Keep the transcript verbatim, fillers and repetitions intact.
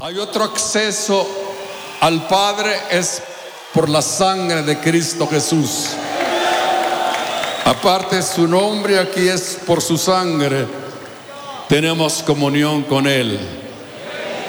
Hay otro acceso al Padre, es por la sangre de Cristo Jesús. Aparte su nombre, aquí es por su sangre. Tenemos comunión con Él.